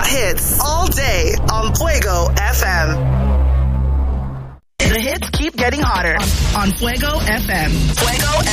hot hits all day on Fuego FM. The hits keep getting hotter on Fuego FM. Fuego